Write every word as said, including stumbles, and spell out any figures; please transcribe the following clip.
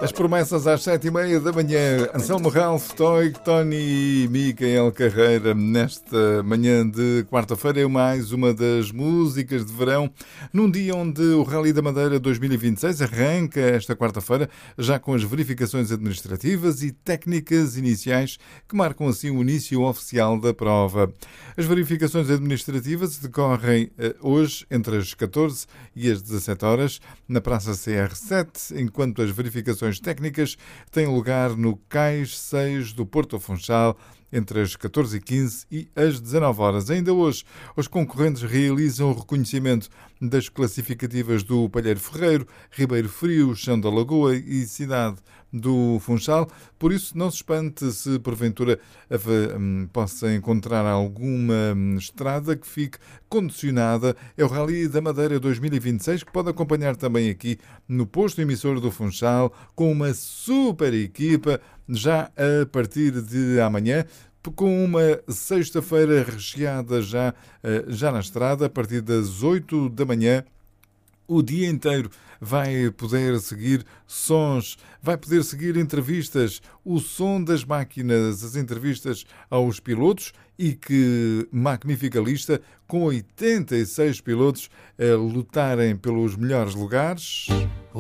As promessas às sete e meia da manhã. Anselmo Ralph, Toy, Tony e Micael Carreira. Nesta manhã de quarta-feira é mais uma das músicas de verão, num dia onde o Rally da Madeira dois mil e vinte e seis arranca esta quarta-feira, já com as verificações administrativas e técnicas iniciais que marcam assim o início oficial da prova. As verificações administrativas decorrem hoje entre as catorze e as dezassete horas na Praça C R sete, enquanto as verificações técnicas têm lugar no Cais seis do Porto Funchal entre as catorze e quinze e as dezanove horas. Ainda hoje, os concorrentes realizam o reconhecimento das classificativas do Palheiro Ferreiro, Ribeiro Frio, Chão da Lagoa e Cidade do Funchal. Por isso, não se espante se porventura possa encontrar alguma estrada que fique condicionada. É o Rally da Madeira dois mil e vinte e seis, que pode acompanhar também aqui no posto emissor do Funchal, com uma super equipa, já a partir de amanhã, com uma sexta-feira recheada já, já na estrada, a partir das oito da manhã. O dia inteiro vai poder seguir sons, vai poder seguir entrevistas, o som das máquinas, as entrevistas aos pilotos, e que magnífica lista, com oitenta e seis pilotos a lutarem pelos melhores lugares.